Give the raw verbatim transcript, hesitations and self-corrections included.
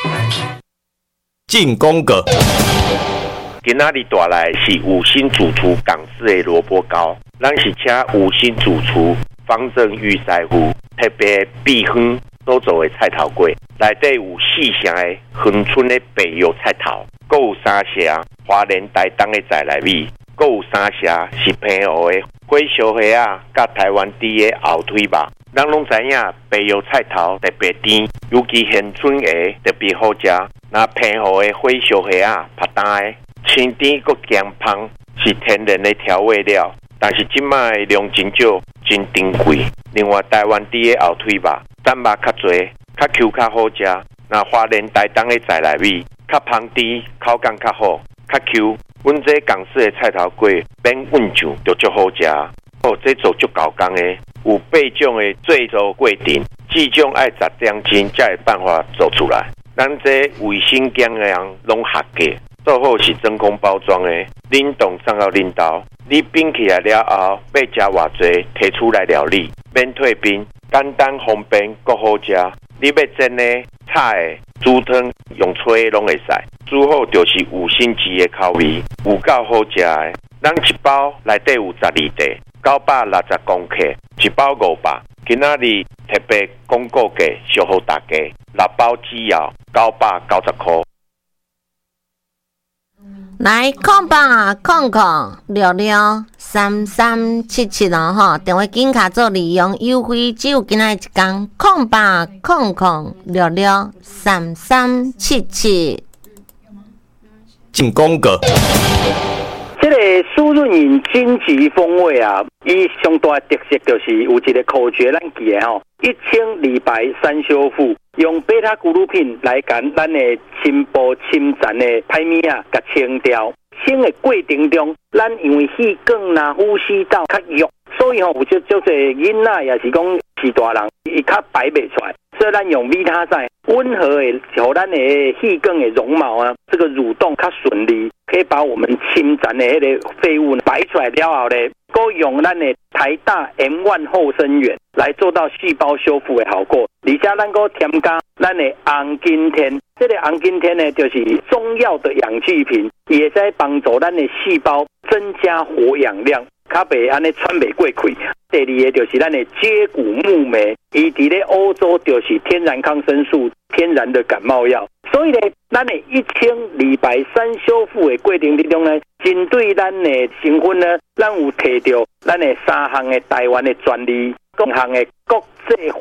进攻个。 今仔日带来是五星主厨港式的萝卜糕，咱是请五星主厨方正玉师傅特别秘方所做的菜头粿，内底有四成的恒春的白油菜头，还有三成花莲台东的在来米，还有三成是平湖的火烧虾啊，甲台湾猪的后腿肉。咱拢知影白油菜头特别甜，尤其恒春虾特别好食。那平湖的火烧虾啊，拍单的。清甜佮咸芳是天然的调味料，但是即卖量真少，真珍贵。另外，台湾猪的后腿肉，蛋肉较侪，较 Q 较好食。那花莲台东的在来米，较芳甜，口感较好，较 Q。阮这港式的菜头粿，免温酱就足好食。哦，这做足高工的，有八种的制作过程，至少爱十点钟才有办法做出来。咱这卫生检验拢合格。做好是真空包装的，冷冻送到恁家。你冰起来了后，要加偌济，提出来料理，免退冰，简单方便，阁好食。你要蒸的、菜的、煮汤用吹拢会使，煮好就是五星级的口味，有够好食的。咱一包内底有十二块，九百六十公克，一包五百。今仔日特别广告价，小好大家，六包只要九百九十块。 来空吧，空空六六三三七七哦吼，电话紧卡做利用优惠，只有今仔一天，空吧，空空六六三三七七。 进攻个。 这个苏润饮荆棘风味啊，伊上大的特色就是有一个口诀，咱记的吼，一清理白三修复，用贝塔骨乳品来将咱的深部侵占的歹物啊，甲清掉。清的过程中，咱因为气管啦、呼吸道较弱，所以吼有足足侪囡仔也是讲是大人，伊较排袂出来。所以咱用维他赛温和的，让咱的气管的绒毛啊，这个蠕动较顺利，可以把我们侵占的迄个废物排出来了后呢，够用咱的台大 M 一 后生元来做到细胞修复的效果。而且咱够添加咱的红景天，这个红景天呢，就是中药的氧气瓶，也在帮助咱的细胞增加活氧量。较袂安尼喘袂过气。第二个就是咱的接骨木莓，伊伫咧欧洲就是天然抗生素、天然的感冒药。所以呢，咱的一清理白三修复的过程之中呢，针对咱的成分呢，咱有摕到咱的三项的台湾的专利，各项的国际